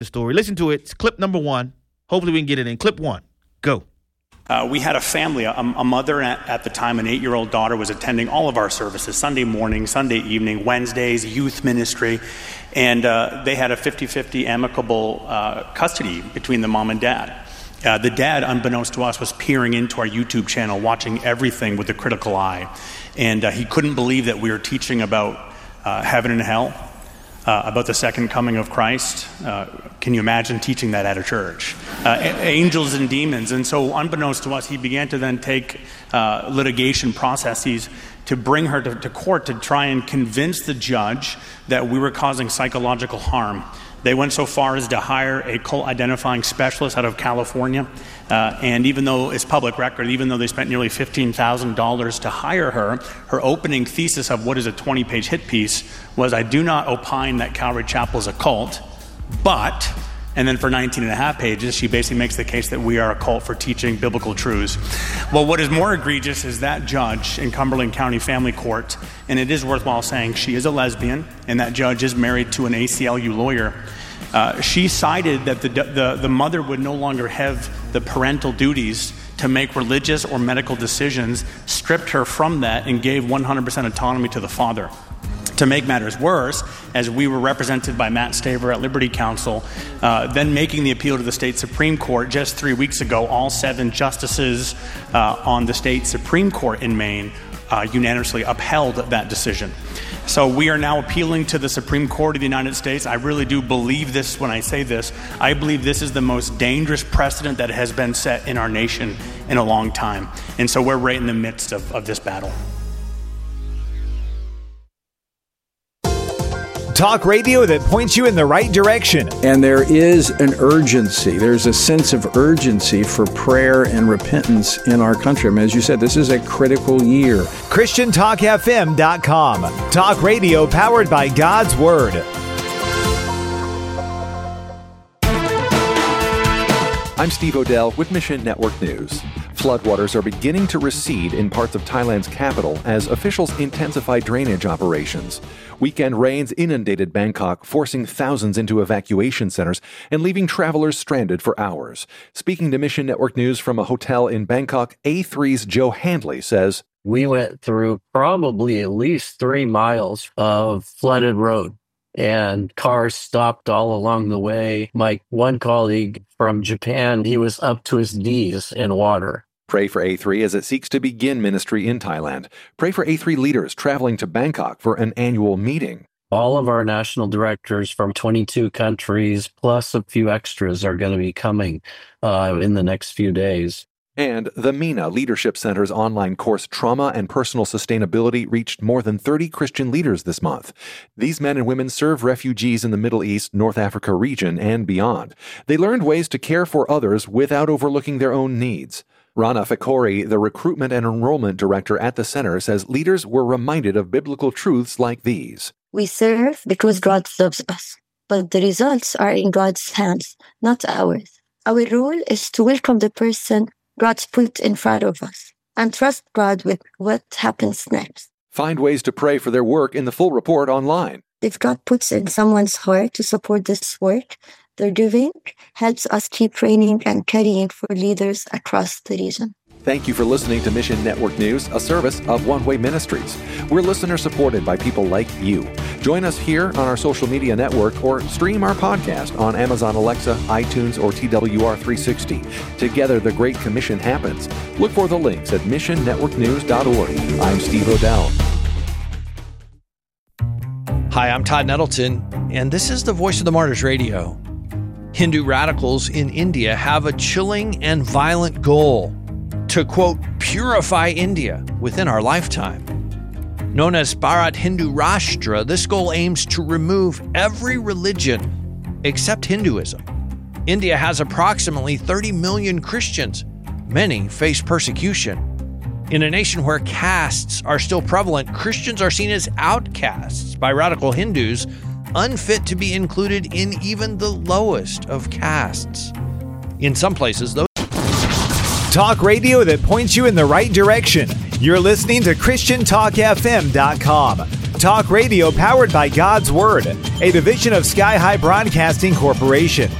the story. Listen to it. It's clip number 1. Hopefully we can get it in. Clip 1. Go. We had a family, a mother at the time, an 8-year-old daughter was attending all of our services, Sunday morning, Sunday evening, Wednesdays, youth ministry, and they had a 50-50 amicable custody between the mom and dad. The dad, unbeknownst to us, was peering into our YouTube channel, watching everything with a critical eye, and he couldn't believe that we were teaching about heaven and hell, about the second coming of Christ. Can you imagine teaching that at a church? Angels and demons. And so unbeknownst to us, he began to then take litigation processes to bring her to court to try and convince the judge that we were causing psychological harm. They went so far as to hire a cult identifying specialist out of California. And even though it's public record, even though they spent nearly $15,000 to hire her, her opening thesis of what is a 20-page hit piece was, I do not opine that Calvary Chapel is a cult, but, and then for 19 and a half pages, she basically makes the case that we are a cult for teaching biblical truths. Well, what is more egregious is that judge in Cumberland County Family Court, and it is worthwhile saying she is a lesbian, and that judge is married to an ACLU lawyer. She cited that the mother would no longer have the parental duties to make religious or medical decisions, stripped her from that, and gave 100% autonomy to the father. To make matters worse, as we were represented by Matt Staver at Liberty Counsel, then making the appeal to the state Supreme Court just 3 weeks ago, all 7 justices on the state Supreme Court in Maine unanimously upheld that decision. So we are now appealing to the Supreme Court of the United States. I really do believe this when I say this. I believe this is the most dangerous precedent that has been set in our nation in a long time. And so we're right in the midst of this battle. Talk radio that points you in the right direction. And there is an urgency. There's a sense of urgency for prayer and repentance in our country. I mean, as you said, this is a critical year. ChristianTalkFM.com. Talk radio powered by God's Word. I'm Steve Odell with Mission Network News. Floodwaters are beginning to recede in parts of Thailand's capital as officials intensify drainage operations. Weekend rains inundated Bangkok, forcing thousands into evacuation centers and leaving travelers stranded for hours. Speaking to Mission Network News from a hotel in Bangkok, A3's Joe Handley says, "We went through probably at least 3 miles of flooded road, and cars stopped all along the way. My one colleague from Japan, he was up to his knees in water." Pray for A3 as it seeks to begin ministry in Thailand. Pray for A3 leaders traveling to Bangkok for an annual meeting. All of our national directors from 22 countries, plus a few extras, are going to be coming in the next few days. And the MENA Leadership Center's online course, Trauma and Personal Sustainability, reached more than 30 Christian leaders this month. These men and women serve refugees in the Middle East, North Africa region, and beyond. They learned ways to care for others without overlooking their own needs. Rana Fakori, the recruitment and enrollment director at the center, says leaders were reminded of biblical truths like these. We serve because God loves us, but the results are in God's hands, not ours. Our role is to welcome the person God's put in front of us and trust God with what happens next. Find ways to pray for their work in the full report online. If God puts in someone's heart to support this work, their giving helps us keep training and carrying for leaders across the region. Thank you for listening to Mission Network News, a service of One Way Ministries. We're listener supported by people like you. Join us here on our social media network or stream our podcast on Amazon Alexa, iTunes, or TWR360. Together, the Great Commission happens. Look for the links at missionnetworknews.org. I'm Steve Odell. Hi, I'm Todd Nettleton, and this is the Voice of the Martyrs Radio. Hindu radicals in India have a chilling and violent goal to, quote, purify India within our lifetime. Known as Bharat Hindu Rashtra, this goal aims to remove every religion except Hinduism. India has approximately 30 million Christians. Many face persecution. In a nation where castes are still prevalent, Christians are seen as outcasts by radical Hindus, unfit to be included in even the lowest of castes. In some places, those Talk radio that points you in the right direction. You're listening to ChristianTalkFM.com. Talk Radio powered by God's Word, a division of Sky High Broadcasting Corporation.